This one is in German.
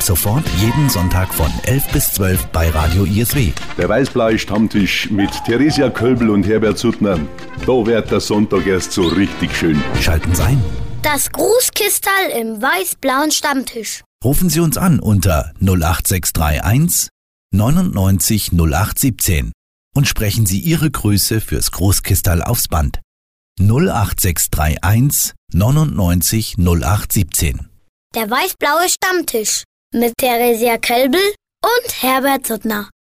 Ab sofort jeden Sonntag von 11 bis 12 bei Radio ISW. Der Weißblaue Stammtisch mit Theresia Kölbel und Herbert Suttner. Da wird der Sonntag erst so richtig schön. Schalten Sie ein. Das Grußkistal im Weiß-Blauen Stammtisch. Rufen Sie uns an unter 08631 99 0817 und sprechen Sie Ihre Grüße fürs Großkistal aufs Band. 08631 99 0817. Der Weiß-Blaue Stammtisch mit Theresia Kölbel und Herbert Suttner.